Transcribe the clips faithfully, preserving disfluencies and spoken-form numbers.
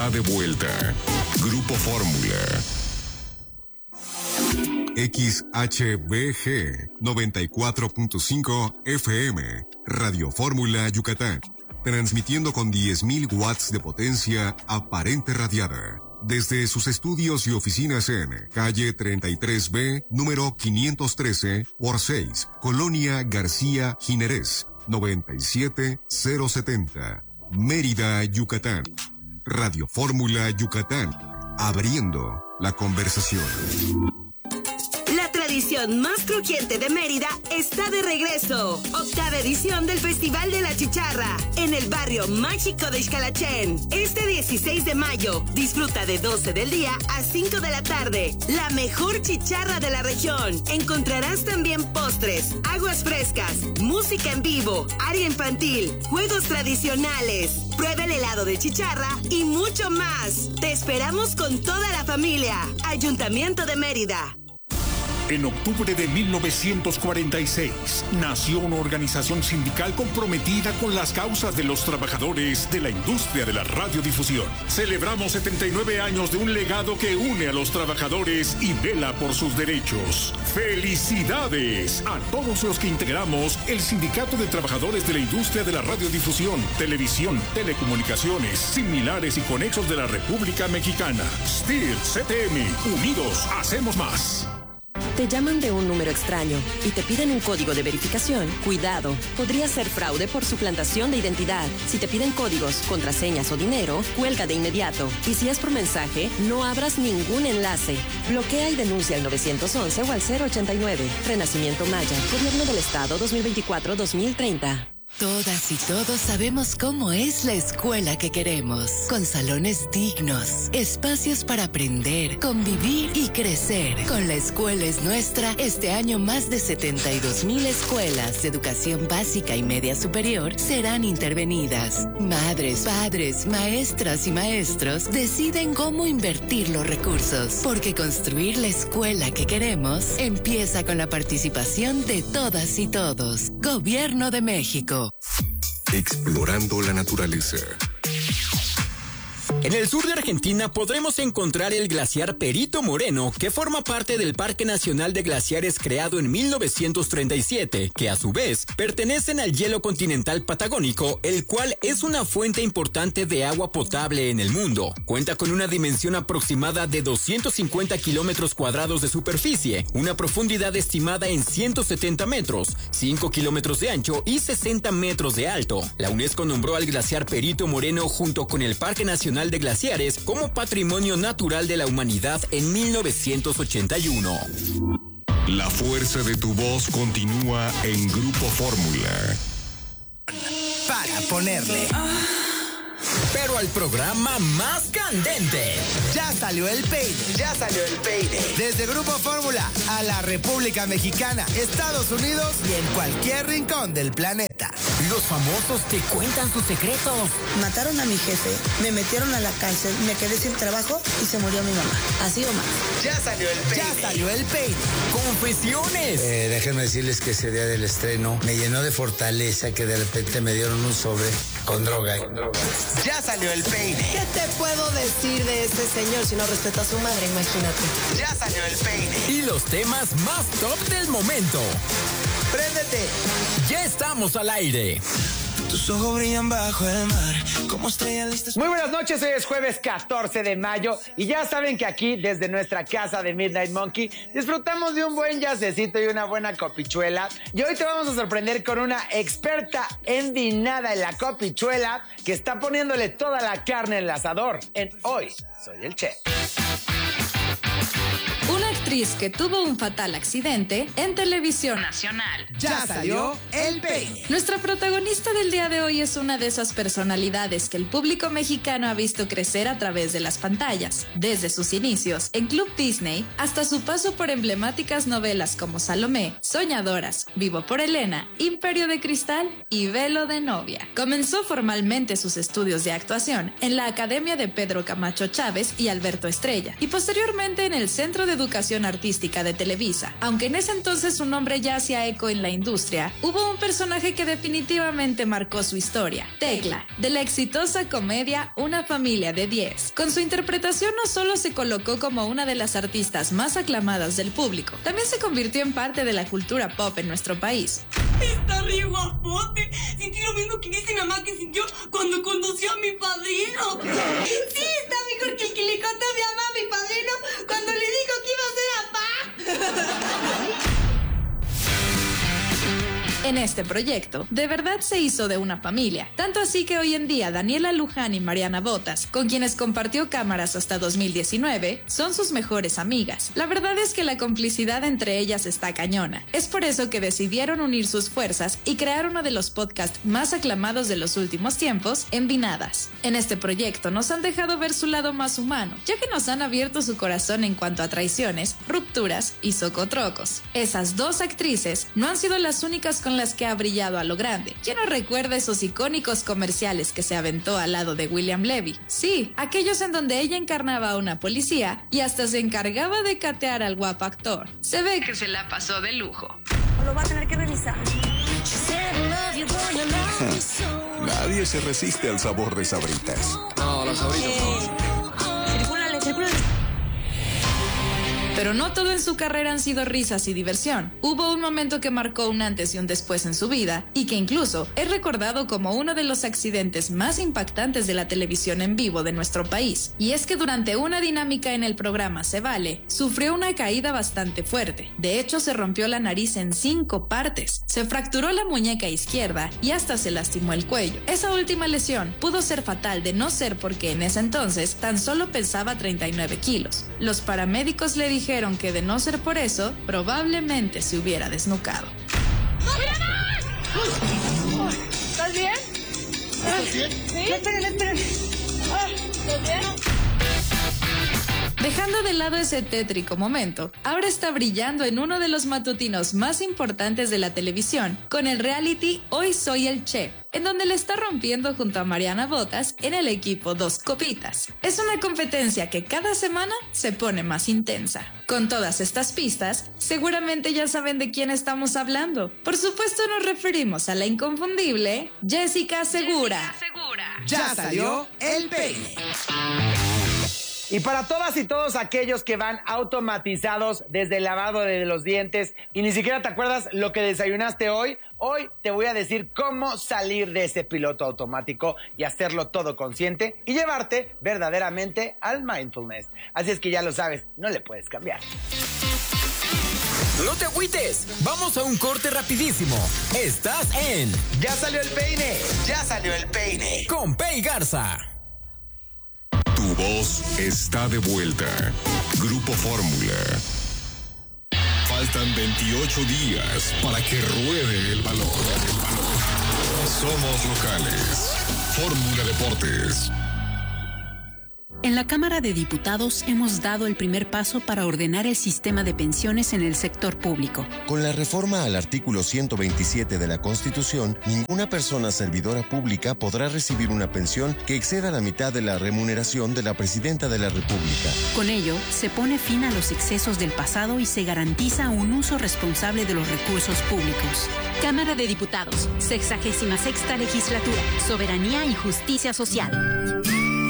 está de vuelta. Grupo Fórmula. X H B G noventa y cuatro punto cinco F M, Radio Fórmula Yucatán, transmitiendo con diez mil watts de potencia aparente radiada, desde sus estudios y oficinas en calle treinta y tres B, número quinientos trece por seis, Colonia García Jiménez, noventa y siete mil setenta, Mérida, Yucatán. Radio Fórmula Yucatán, abriendo la conversación. La tradición más crujiente de Mérida está de regreso. Octava edición del Festival de la Chicharra en el barrio mágico de Xcalachén. Este dieciséis de mayo, disfruta de doce del día a cinco de la tarde. La mejor chicharra de la región. Encontrarás también postres, aguas frescas, música en vivo, área infantil, juegos tradicionales. Prueba el helado de chicharra y mucho más. Te esperamos con toda la familia. Ayuntamiento de Mérida. En octubre de mil novecientos cuarenta y seis, nació una organización sindical comprometida con las causas de los trabajadores de la industria de la radiodifusión. Celebramos setenta y nueve años de un legado que une a los trabajadores y vela por sus derechos. ¡Felicidades a todos los que integramos el Sindicato de Trabajadores de la Industria de la Radiodifusión, Televisión, Telecomunicaciones, Similares y Conexos de la República Mexicana! S T I R C T M, unidos hacemos más. Te llaman de un número extraño y te piden un código de verificación. Cuidado, podría ser fraude por suplantación de identidad. Si te piden códigos, contraseñas o dinero, cuelga de inmediato. Y si es por mensaje, no abras ningún enlace. Bloquea y denuncia al nueve once o al cero ochenta y nueve. Renacimiento Maya, Gobierno del Estado dos mil veinticuatro a dos mil treinta. Todas y todos sabemos cómo es la escuela que queremos, con salones dignos, espacios para aprender, convivir y crecer. Con La Escuela es Nuestra, este año más de setenta y dos mil escuelas de educación básica y media superior serán intervenidas. Madres, padres, maestras y maestros deciden cómo invertir los recursos, porque construir la escuela que queremos empieza con la participación de todas y todos. Gobierno de México. Explorando la naturaleza. En el sur de Argentina podremos encontrar el glaciar Perito Moreno, que forma parte del Parque Nacional de Glaciares creado en mil novecientos treinta y siete, que a su vez pertenecen al hielo continental patagónico, el cual es una fuente importante de agua potable en el mundo. Cuenta con una dimensión aproximada de doscientos cincuenta kilómetros cuadrados de superficie, una profundidad estimada en ciento setenta metros, cinco kilómetros de ancho y sesenta metros de alto. La UNESCO nombró al glaciar Perito Moreno junto con el Parque Nacional de Glaciares como Patrimonio Natural de la Humanidad en mil novecientos ochenta y uno. La fuerza de tu voz continúa en Grupo Fórmula. Para ponerle. Pero al programa más candente. Ya salió el peine. Ya salió el peine. Desde Grupo Fórmula a la República Mexicana, Estados Unidos y en cualquier rincón del planeta. Los famosos te cuentan sus secretos. Mataron a mi jefe, me metieron a la cárcel, me quedé sin trabajo y se murió mi mamá. Así o más. Ya salió el peine. Ya salió el peine. Confesiones. Eh, déjenme decirles que ese día del estreno me llenó de fortaleza, que de repente me dieron un sobre con droga. Con droga. Ya salió el peine. ¿Qué te puedo decir de este señor si no respeta a su madre? Imagínate. Ya salió el peine. Y los temas más top del momento. ¡Préndete! Ya estamos al aire. Tus ojos brillan bajo el mar, como estrellas listas. Muy buenas noches, hoy es jueves catorce de mayo y ya saben que aquí, desde nuestra casa de Midnight Monkey, disfrutamos de un buen jazzecito y una buena copichuela. Y hoy te vamos a sorprender con una experta envinada en la copichuela que está poniéndole toda la carne en el asador en Hoy Soy el Chef. Una actriz que tuvo un fatal accidente en televisión nacional. Ya salió el peine. Nuestra protagonista del día de hoy es una de esas personalidades que el público mexicano ha visto crecer a través de las pantallas, desde sus inicios en Club Disney hasta su paso por emblemáticas novelas como Salomé, Soñadoras, Vivo por Elena, Imperio de Cristal y Velo de Novia. Comenzó formalmente sus estudios de actuación en la Academia de Pedro Camacho Chávez y Alberto Estrella y posteriormente en el Centro Centro de Educación Artística de Televisa. Aunque en ese entonces su nombre ya hacía eco en la industria, hubo un personaje que definitivamente marcó su historia, Tecla, de la exitosa comedia Una familia de diez. Con su interpretación no solo se colocó como una de las artistas más aclamadas del público, también se convirtió en parte de la cultura pop en nuestro país. Está re guapote. Sentí lo mismo que dice mi mamá que sintió cuando conoció a mi padrino. Sí, está mejor que el que le contó a mi mamá a mi padrino cuando le dijo que iba a ser papá. En este proyecto, de verdad se hizo de una familia, tanto así que hoy en día Daniela Luján y Mariana Botas, con quienes compartió cámaras hasta dos mil diecinueve, son sus mejores amigas. La verdad es que la complicidad entre ellas está cañona. Es por eso que decidieron unir sus fuerzas y crear uno de los podcasts más aclamados de los últimos tiempos, Envinadas. En este proyecto nos han dejado ver su lado más humano, ya que nos han abierto su corazón en cuanto a traiciones, rupturas y socotrocos. Esas dos actrices no han sido las únicas con las que ha brillado a lo grande. ¿Quién no recuerda esos icónicos comerciales que se aventó al lado de William Levy? Sí, aquellos en donde ella encarnaba a una policía y hasta se encargaba de catear al guapo actor. Se ve que se la pasó de lujo. Lo va a tener que revisar. Nadie se resiste al sabor de Sabritas. No, las Sabritas no. Circúlale, circúlale. Pero no todo en su carrera han sido risas y diversión. Hubo un momento que marcó un antes y un después en su vida y que incluso es recordado como uno de los accidentes más impactantes de la televisión en vivo de nuestro país. Y es que durante una dinámica en el programa Se Vale, sufrió una caída bastante fuerte. De hecho, se rompió la nariz en cinco partes, se fracturó la muñeca izquierda y hasta se lastimó el cuello. Esa última lesión pudo ser fatal de no ser porque en ese entonces tan solo pesaba treinta y nueve kilos. Los paramédicos le dijeron Dijeron que de no ser por eso, probablemente se hubiera desnucado. ¿Estás bien? ¿Estás bien? Sí. Esperen, esperen. ¿Estás bien? Dejando de lado ese tétrico momento, ahora está brillando en uno de los matutinos más importantes de la televisión, con el reality Hoy Soy el Chef, en donde le está rompiendo junto a Mariana Botas en el equipo Dos Copitas. Es una competencia que cada semana se pone más intensa. Con todas estas pistas, seguramente ya saben de quién estamos hablando. Por supuesto nos referimos a la inconfundible Jessica Segura. Jessica Segura. Ya salió el peine. Y para todas y todos aquellos que van automatizados desde el lavado de los dientes y ni siquiera te acuerdas lo que desayunaste hoy, hoy te voy a decir cómo salir de ese piloto automático y hacerlo todo consciente y llevarte verdaderamente al mindfulness. Así es que ya lo sabes, no le puedes cambiar. No te agüites, vamos a un corte rapidísimo. Estás en Ya salió el peine, ya salió el peine. Con Pei Garza. Tu voz está de vuelta. Grupo Fórmula. Faltan veintiocho días para que ruede el balón. Somos locales. Fórmula Deportes. En la Cámara de Diputados hemos dado el primer paso para ordenar el sistema de pensiones en el sector público. Con la reforma al artículo ciento veintisiete de la Constitución, ninguna persona servidora pública podrá recibir una pensión que exceda la mitad de la remuneración de la Presidenta de la República. Con ello, se pone fin a los excesos del pasado y se garantiza un uso responsable de los recursos públicos. Cámara de Diputados, sexagésima sexta legislatura, soberanía y justicia social.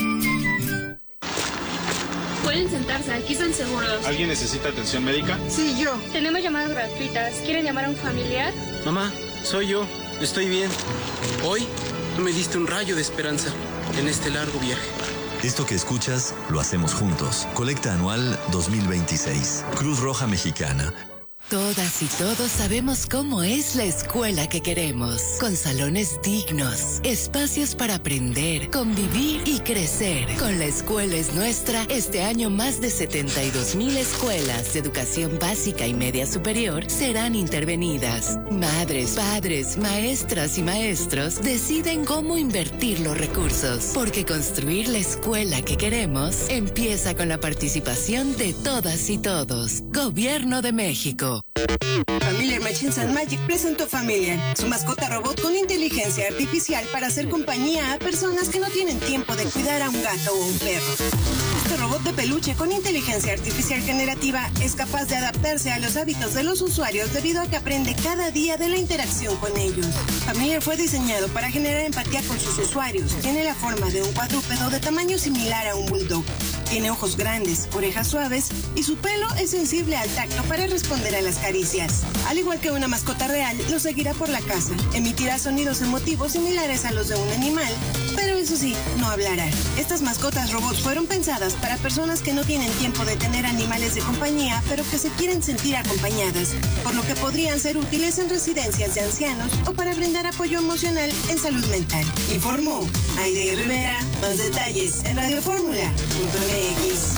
Pueden sentarse, aquí están seguros. ¿Alguien necesita atención médica? Sí, yo. Tenemos llamadas gratuitas. ¿Quieren llamar a un familiar? Mamá, soy yo. Estoy bien. Hoy tú me diste un rayo de esperanza en este largo viaje. Esto que escuchas lo hacemos juntos. Colecta anual dos mil veintiséis. Cruz Roja Mexicana. Todas y todos sabemos cómo es la escuela que queremos, con salones dignos, espacios para aprender, convivir y crecer. Con La Escuela es Nuestra, este año más de setenta y dos mil escuelas de educación básica y media superior serán intervenidas. Madres, padres, maestras y maestros deciden cómo invertir los recursos, porque construir la escuela que queremos empieza con la participación de todas y todos. Gobierno de México. Familiar Machines and Magic presentó Familiar, su mascota robot con inteligencia artificial para hacer compañía a personas que no tienen tiempo de cuidar a un gato o un perro. Este robot de peluche con inteligencia artificial generativa es capaz de adaptarse a los hábitos de los usuarios debido a que aprende cada día de la interacción con ellos. Familiar fue diseñado para generar empatía con sus usuarios. Tiene la forma de un cuadrúpedo de tamaño similar a un bulldog. Tiene ojos grandes, orejas suaves y su pelo es sensible al tacto para responder a las caricias. Al igual que una mascota real, lo seguirá por la casa. Emitirá sonidos emotivos similares a los de un animal, pero eso sí, no hablará. Estas mascotas robots fueron pensadas para personas que no tienen tiempo de tener animales de compañía, pero que se quieren sentir acompañadas, por lo que podrían ser útiles en residencias de ancianos o para brindar apoyo emocional en salud mental. Informó Aide Rivera. Más detalles en radio fórmula punto m x.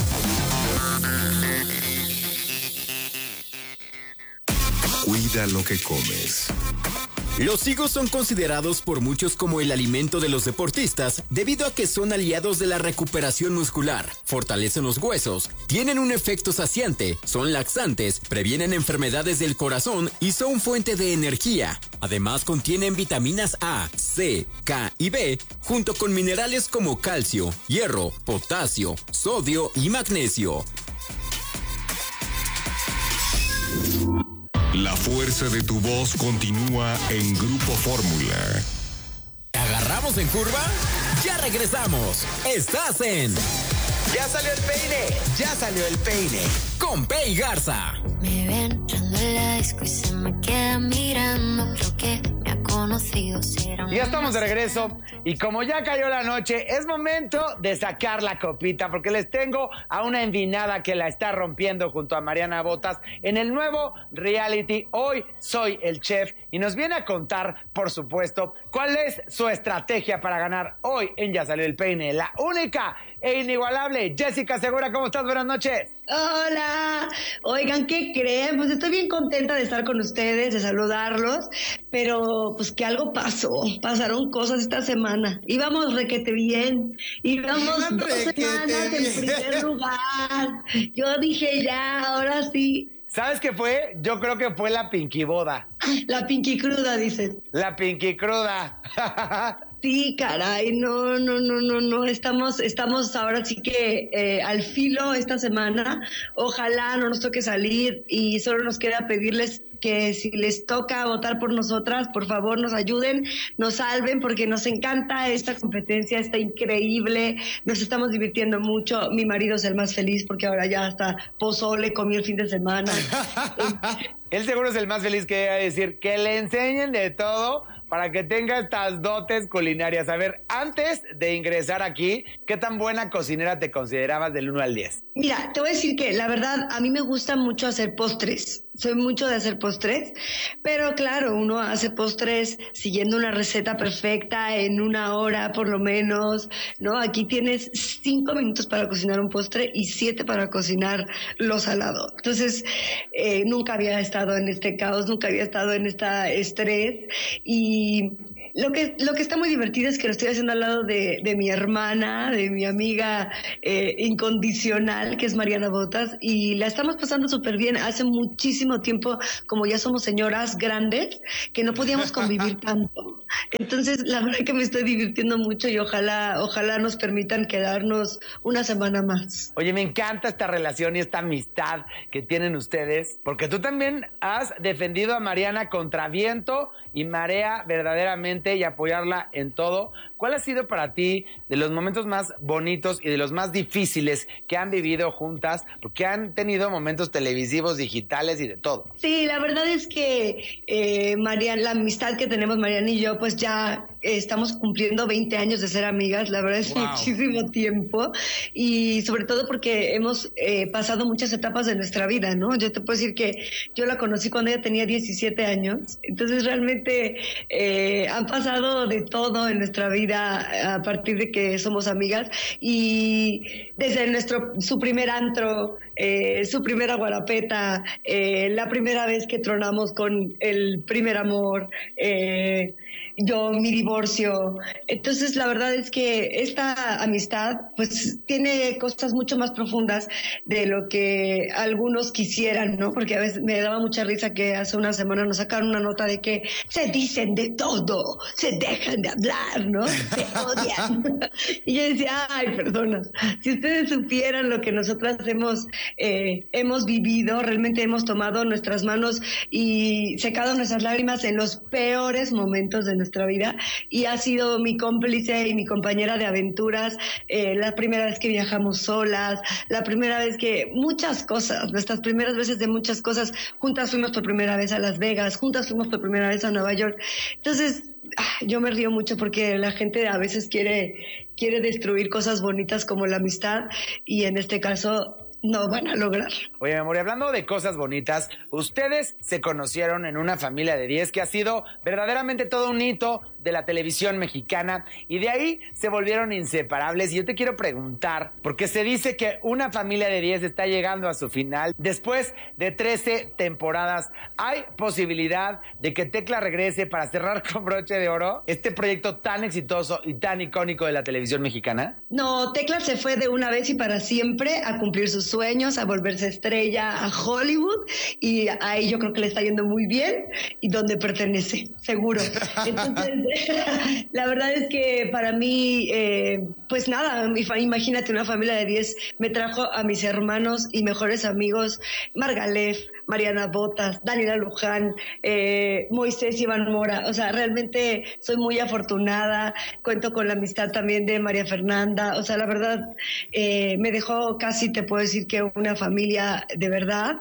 Cuida lo que comes. Los higos son considerados por muchos como el alimento de los deportistas debido a que son aliados de la recuperación muscular, fortalecen los huesos, tienen un efecto saciante, son laxantes, previenen enfermedades del corazón y son fuente de energía. Además contienen vitaminas A, C, K y B, junto con minerales como calcio, hierro, potasio, sodio y magnesio. La fuerza de tu voz continúa en Grupo Fórmula. ¿Agarramos en curva? ¡Ya regresamos! ¡Estás en... ¡Ya salió el peine! ¡Ya salió el peine! Con Pei Garza. Me ven entrando en la disco y se me queda mirando. Creo que me ha conocido. Será Y ya estamos de regreso. Y como ya cayó la noche, es momento de sacar la copita, porque les tengo a una envinada que la está rompiendo junto a Mariana Botas en el nuevo reality Hoy Soy el Chef. Y nos viene a contar, por supuesto, cuál es su estrategia para ganar hoy en Ya Salió el Peine. La única e inigualable Jessica Segura. ¿Cómo estás? Buenas noches. Hola. Oigan, ¿qué creen? Pues estoy bien contenta de estar con ustedes, de saludarlos, pero pues que algo pasó. Pasaron cosas esta semana. Íbamos requete bien. Íbamos dos semanas en primer lugar. Yo dije ya, ahora sí. ¿Sabes qué fue? Yo creo que fue la Pinky Boda. La Pinky Cruda, dices. La Pinky Cruda. Sí, caray, no, no, no, no, no, estamos, estamos ahora sí que eh, al filo esta semana. Ojalá no nos toque salir y solo nos queda pedirles que si les toca votar por nosotras, por favor nos ayuden, nos salven, porque nos encanta esta competencia, está increíble, nos estamos divirtiendo mucho. Mi marido es el más feliz porque ahora ya hasta pozole comió el fin de semana. Él seguro es el más feliz, que iba a decir que le enseñen de todo para que tenga estas dotes culinarias. A ver, antes de ingresar aquí, ¿qué tan buena cocinera te considerabas del uno al diez? Mira, te voy a decir que la verdad a mí me gusta mucho hacer postres. Soy mucho de hacer postres, pero claro, uno hace postres siguiendo una receta perfecta en una hora por lo menos, ¿no? Aquí tienes cinco minutos para cocinar un postre y siete para cocinar lo salado. Entonces, eh, nunca había estado en este caos, nunca había estado en este estrés y lo que, lo que está muy divertido es que lo estoy haciendo al lado de, de mi hermana, de mi amiga eh, incondicional, que es Mariana Botas, y la estamos pasando súper bien. Hace muchísimo tiempo, como ya somos señoras grandes, que no podíamos convivir tanto. Entonces, la verdad que me estoy divirtiendo mucho y ojalá, ojalá nos permitan quedarnos una semana más. Oye, me encanta esta relación y esta amistad que tienen ustedes, porque tú también has defendido a Mariana contra viento y marea verdaderamente y apoyarla en todo. ¿Cuál ha sido para ti de los momentos más bonitos y de los más difíciles que han vivido juntas? Porque han tenido momentos televisivos, digitales y de todo. Sí, la verdad es que eh, Mariana, la amistad que tenemos Mariana y yo, pues ya eh, estamos cumpliendo veinte años de ser amigas. La verdad es wow. Muchísimo tiempo y sobre todo porque hemos eh, pasado muchas etapas de nuestra vida, ¿no? Yo te puedo decir que yo la conocí cuando ella tenía diecisiete años, entonces realmente eh, han pasado de todo en nuestra vida a partir de que somos amigas y desde nuestro su primer antro, eh, su primera guarapeta, eh, la primera vez que tronamos con el primer amor, eh, yo mi divorcio. Entonces la verdad es que esta amistad pues tiene cosas mucho más profundas de lo que algunos quisieran, ¿no? Porque a veces me daba mucha risa que hace una semana nos sacaron una nota de que se dicen de todo se dejan de hablar, ¿no? Se odian. Y yo decía, ay, perdona, si ustedes supieran lo que nosotras hemos, eh, hemos vivido, realmente hemos tomado nuestras manos y secado nuestras lágrimas en los peores momentos de nuestra vida, y ha sido mi cómplice y mi compañera de aventuras, eh, la primera vez que viajamos solas, la primera vez que muchas cosas, nuestras primeras veces de muchas cosas, juntas fuimos por primera vez a Las Vegas, juntas fuimos por primera vez a Nueva York. Entonces, yo me río mucho porque la gente a veces quiere, quiere destruir cosas bonitas como la amistad, y en este caso no van a lograr. Oye, mi amor, y hablando de cosas bonitas, ustedes se conocieron en una familia de diez que ha sido verdaderamente todo un hito de la televisión mexicana, y de ahí se volvieron inseparables. Y yo te quiero preguntar, porque se dice que una familia de diez está llegando a su final después de trece temporadas. ¿Hay posibilidad de que Tecla regrese para cerrar con broche de oro este proyecto tan exitoso y tan icónico de la televisión mexicana? No, Tecla se fue de una vez y para siempre a cumplir sus sueños, a volverse estrella a Hollywood, y ahí yo creo que le está yendo muy bien y donde pertenece, seguro. Entonces, la verdad es que para mí, eh, pues nada, imagínate, una familia de diez me trajo a mis hermanos y mejores amigos, Margalef, Mariana Botas, Daniela Luján, eh, Moisés Iván Mora. O sea, realmente soy muy afortunada, cuento con la amistad también de María Fernanda. O sea, la verdad, eh, me dejó casi, te puedo decir que una familia de verdad,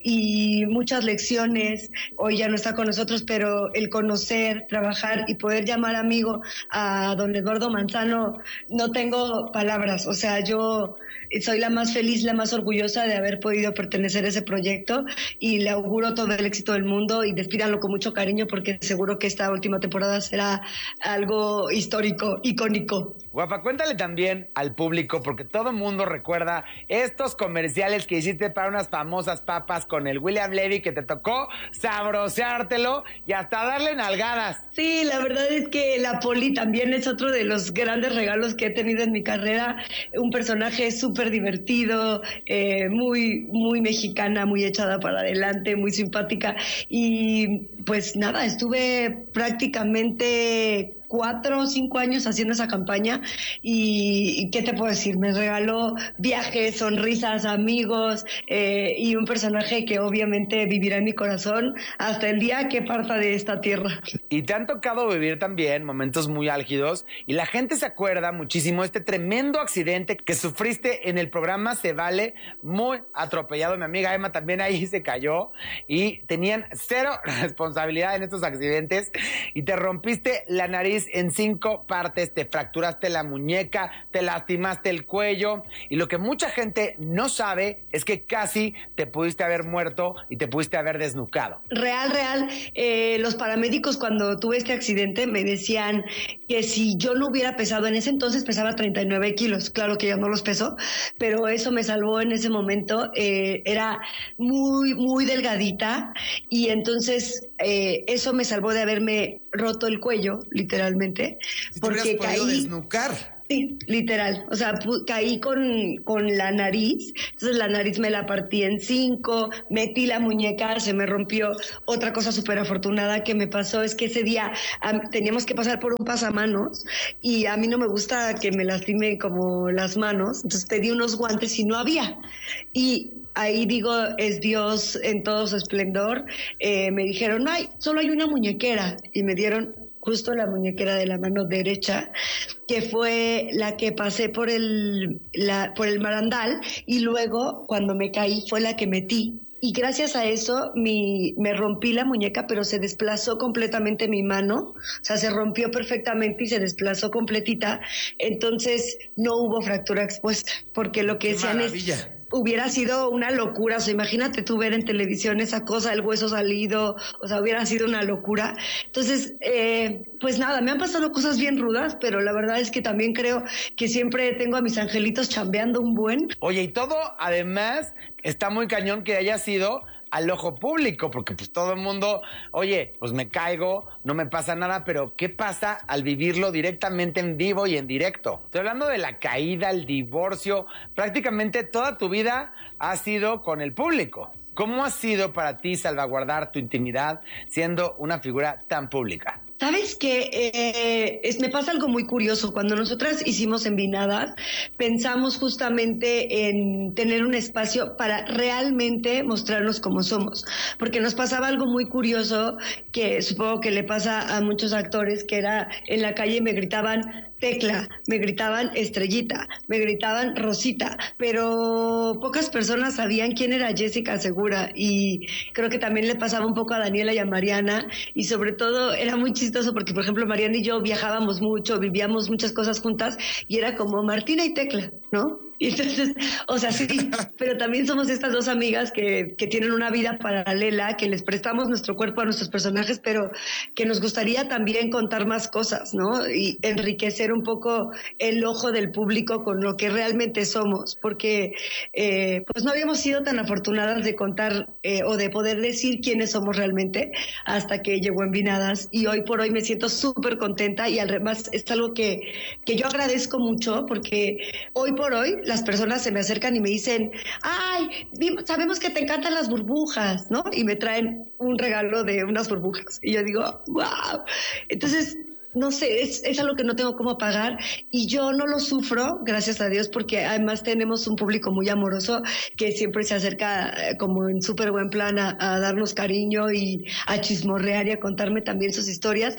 y muchas lecciones. Hoy ya no está con nosotros, pero el conocer, trabajar y poder llamar amigo a don Eduardo Manzano, no tengo palabras. O sea, yo soy la más feliz, la más orgullosa de haber podido pertenecer a ese proyecto, y le auguro todo el éxito del mundo, y despídanlo con mucho cariño porque seguro que esta última temporada será algo histórico, icónico. Guapa, cuéntale también al público, porque todo el mundo recuerda estos comerciales que hiciste para unas famosas papas con el William Levy, que te tocó sabroseártelo y hasta darle nalgadas. Sí, la verdad es que la Poli también es otro de los grandes regalos que he tenido en mi carrera. Un personaje súper divertido, eh, muy, muy mexicana, muy echada para adelante, muy simpática. Y pues nada, estuve prácticamente cuatro o cinco años haciendo esa campaña, y, y ¿qué te puedo decir? Me regaló viajes, sonrisas, amigos, eh, y un personaje que obviamente vivirá en mi corazón hasta el día que parta de esta tierra. Y te han tocado vivir también momentos muy álgidos, y la gente se acuerda muchísimo de este tremendo accidente que sufriste en el programa Se Vale, muy atropellado. Mi amiga Emma también ahí se cayó, y tenían cero responsabilidad en estos accidentes, y te rompiste la nariz en cinco partes, te fracturaste la muñeca, te lastimaste el cuello, y lo que mucha gente no sabe es que casi te pudiste haber muerto y te pudiste haber desnucado. Real, real. Eh, los paramédicos, cuando tuve este accidente, me decían que si yo no hubiera pesado, en ese entonces pesaba treinta y nueve kilos, claro que ya no los peso, pero eso me salvó en ese momento. Eh, era muy, muy delgadita, y entonces eh, eso me salvó de haberme roto el cuello, literalmente, Si porque te caí desnucar. Sí, literal. O sea, pu- caí con, con la nariz, entonces la nariz me la partí en cinco, metí la muñeca, se me rompió. Otra cosa súper afortunada que me pasó es que ese día am, teníamos que pasar por un pasamanos, y a mí no me gusta que me lastime como las manos, entonces pedí unos guantes y no había. Y ahí digo, es Dios en todo su esplendor. Eh, me dijeron, ay, solo hay una muñequera, y me dieron justo la muñequera de la mano derecha, que fue la que pasé por el, la, por el barandal, y luego cuando me caí fue la que metí. Y gracias a eso mi, me rompí la muñeca, pero se desplazó completamente mi mano. O sea, se rompió perfectamente y se desplazó completita. Entonces no hubo fractura expuesta, porque lo que ¡Qué decían maravilla! es... hubiera sido una locura. O sea, imagínate tú ver en televisión esa cosa, el hueso salido, o sea, hubiera sido una locura. Entonces, eh, pues nada, me han pasado cosas bien rudas, pero la verdad es que también creo que siempre tengo a mis angelitos chambeando un buen. Oye, y todo, además, está muy cañón que haya sido al ojo público, porque pues todo el mundo, oye, pues me caigo, no me pasa nada, pero ¿qué pasa al vivirlo directamente en vivo y en directo? Estoy hablando de la caída, el divorcio, prácticamente toda tu vida ha sido con el público. ¿Cómo ha sido para ti salvaguardar tu intimidad siendo una figura tan pública? ¿Sabes qué? Eh, es, me pasa algo muy curioso. Cuando nosotras hicimos Envinadas, pensamos justamente en tener un espacio para realmente mostrarnos como somos. Porque nos pasaba algo muy curioso que supongo que le pasa a muchos actores, que era en la calle me gritaban Tecla, me gritaban Estrellita, me gritaban Rosita, pero pocas personas sabían quién era Jessica Segura, y creo que también le pasaba un poco a Daniela y a Mariana, y sobre todo era muy chistoso porque, por ejemplo, Mariana y yo viajábamos mucho, vivíamos muchas cosas juntas, y era como Martina y Tecla, ¿no? Y entonces, o sea, sí, pero también somos estas dos amigas que, que tienen una vida paralela, que les prestamos nuestro cuerpo a nuestros personajes, pero que nos gustaría también contar más cosas, ¿no? Y enriquecer un poco el ojo del público con lo que realmente somos, porque eh, pues no habíamos sido tan afortunadas de contar eh, o de poder decir quiénes somos realmente hasta que llegó Envinadas, y hoy por hoy me siento súper contenta, y además es algo que, que yo agradezco mucho, porque hoy por hoy las personas se me acercan y me dicen, ay, sabemos que te encantan las burbujas, ¿no? Y me traen un regalo de unas burbujas. Y yo digo, wow. Entonces, no sé, es, es algo que no tengo cómo pagar, y yo no lo sufro, gracias a Dios, porque además tenemos un público muy amoroso que siempre se acerca eh, como en súper buen plan a, a darnos cariño y a chismorrear y a contarme también sus historias,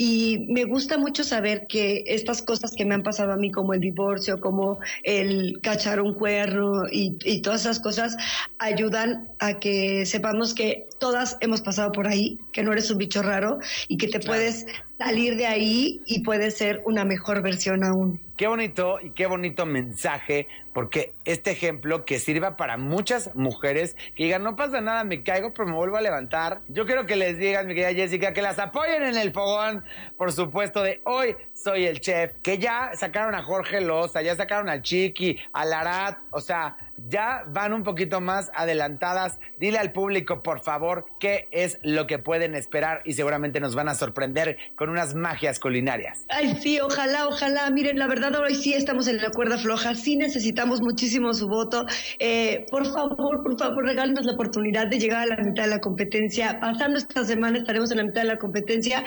y me gusta mucho saber que estas cosas que me han pasado a mí, como el divorcio, como el cachar un cuerno y, y todas esas cosas, ayudan a que sepamos que todas hemos pasado por ahí, que no eres un bicho raro y que te claro. puedes salir de ahí y puedes ser una mejor versión aún. Qué bonito y qué bonito mensaje, porque este ejemplo que sirva para muchas mujeres que digan, no pasa nada, me caigo, pero me vuelvo a levantar. Yo quiero que les digan, mi querida Jessica, que las apoyen en el fogón, por supuesto, de Hoy Soy el Chef, que ya sacaron a Jorge Loza, ya sacaron al Chiqui, a Larat, o sea, ya van un poquito más adelantadas. Dile al público, por favor, qué es lo que pueden esperar, y seguramente nos van a sorprender con unas magias culinarias. Ay, sí, ojalá, ojalá. Miren, la verdad, hoy sí estamos en la cuerda floja, sí necesitamos muchísimo su voto. Eh, por favor, por favor, regálenos la oportunidad de llegar a la mitad de la competencia. Pasando esta semana estaremos en la mitad de la competencia,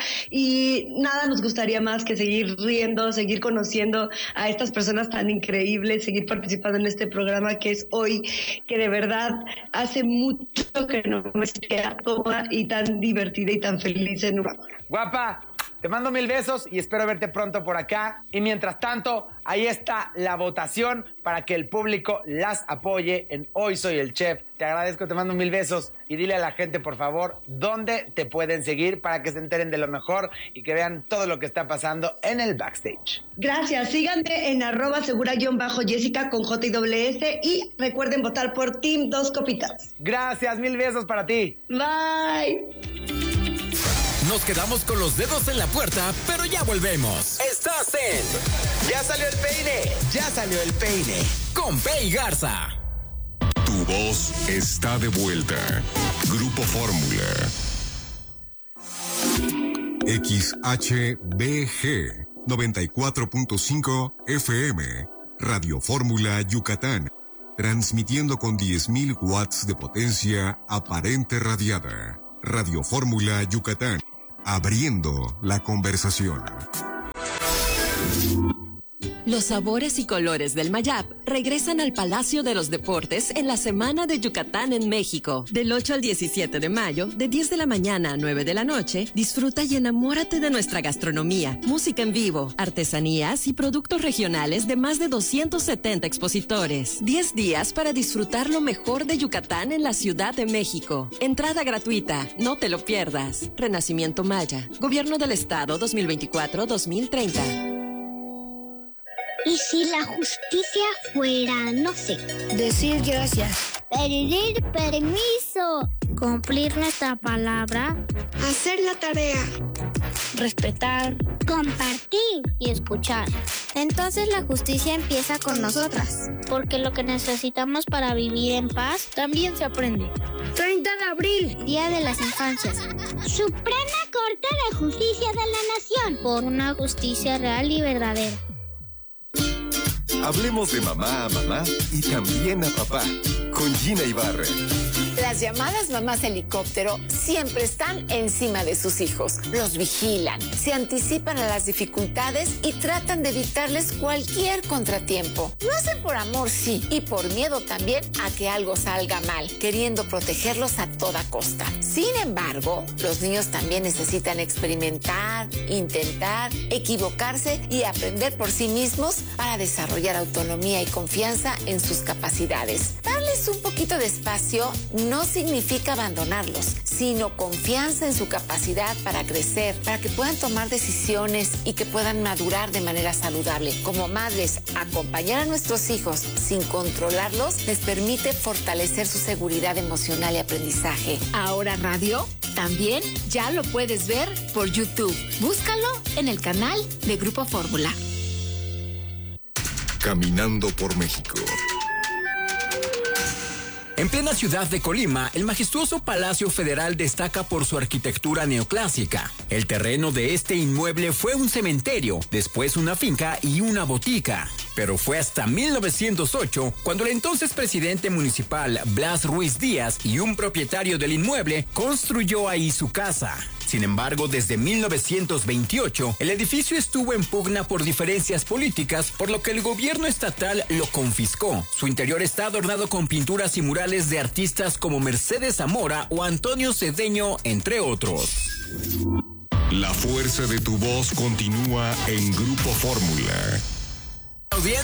y nada nos gustaría más que seguir riendo, seguir conociendo a estas personas tan increíbles, seguir participando en este programa que es Hoy, que de verdad hace mucho que no me queda cómoda y tan divertida y tan feliz en un... Guapa, te mando mil besos y espero verte pronto por acá. Y mientras tanto, ahí está la votación para que el público las apoye en Hoy Soy el Chef. Te agradezco, te mando mil besos, y dile a la gente, por favor, dónde te pueden seguir para que se enteren de lo mejor y que vean todo lo que está pasando en el backstage. Gracias, síganme en arroba segura-jessica con J y doble S, y recuerden votar por Team Dos Copitas. Gracias, mil besos para ti. Bye. Nos quedamos con los dedos en la puerta, pero ya volvemos. Estás en... Ya salió el peine, ya salió el peine. Con Pei Garza. Tu voz está de vuelta. Grupo Fórmula. X H B G noventa y cuatro punto cinco F M. Radio Fórmula Yucatán. Transmitiendo con diez mil watts de potencia aparente radiada. Radio Fórmula Yucatán. Abriendo la conversación. Los sabores y colores del Mayab regresan al Palacio de los Deportes en la Semana de Yucatán en México. Del ocho al diecisiete de mayo, de diez de la mañana a nueve de la noche, disfruta y enamórate de nuestra gastronomía, música en vivo, artesanías y productos regionales de más de doscientos setenta expositores. diez días para disfrutar lo mejor de Yucatán en la Ciudad de México. Entrada gratuita, no te lo pierdas. Renacimiento Maya, Gobierno del Estado dos mil veinticuatro a dos mil treinta. ¿Y si la justicia fuera, no sé, decir gracias, pedir permiso, cumplir nuestra palabra, hacer la tarea, respetar, compartir y escuchar? Entonces la justicia empieza con nosotras, porque lo que necesitamos para vivir en paz también se aprende. treinta de abril, Día de las Infancias. Suprema Corte de Justicia de la Nación, por una justicia real y verdadera. Hablemos de mamá a mamá y también a papá, con Gina Ibarra. Las llamadas mamás helicóptero siempre están encima de sus hijos. Los vigilan, se anticipan a las dificultades y tratan de evitarles cualquier contratiempo. Lo hacen por amor, sí, y por miedo también a que algo salga mal, queriendo protegerlos a toda costa. Sin embargo, los niños también necesitan experimentar, intentar, equivocarse y aprender por sí mismos para desarrollar autonomía y confianza en sus capacidades. Darles un poquito de espacio no significa abandonarlos, sino confianza en su capacidad para crecer, para que puedan tomar decisiones y que puedan madurar de manera saludable. Como madres, acompañar a nuestros hijos sin controlarlos les permite fortalecer su seguridad emocional y aprendizaje. Ahora Radio también ya lo puedes ver por YouTube. Búscalo en el canal de Grupo Fórmula. Caminando por México. En plena ciudad de Colima, el majestuoso Palacio Federal destaca por su arquitectura neoclásica. El terreno de este inmueble fue un cementerio, después una finca y una botica. Pero fue hasta mil novecientos ocho cuando el entonces presidente municipal Blas Ruiz Díaz y un propietario del inmueble construyó ahí su casa. Sin embargo, desde mil novecientos veintiocho, el edificio estuvo en pugna por diferencias políticas, por lo que el gobierno estatal lo confiscó. Su interior está adornado con pinturas y murales de artistas como Mercedes Zamora o Antonio Cedeño, entre otros. La fuerza de tu voz continúa en Grupo Fórmula.